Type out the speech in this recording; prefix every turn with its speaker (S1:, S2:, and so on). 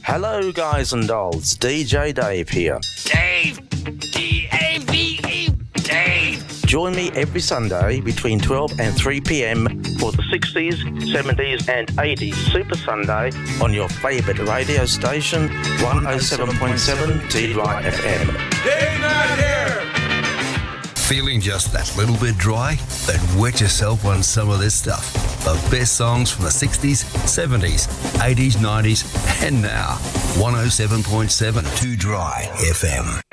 S1: Hello, guys and dolls. DJ Dave here.
S2: Dave! D-A-V-E! Dave!
S1: Join me every Sunday between 12 and 3 p.m. for the 60s, 70s and 80s Super Sunday on your favourite radio station, 107.7 T-Dry FM.
S3: Dave not here!
S4: Feeling just that little bit dry? Then wet yourself on some of this stuff. The best songs from the 60s, 70s, 80s, 90s, and now. 107.7 Too Dry FM.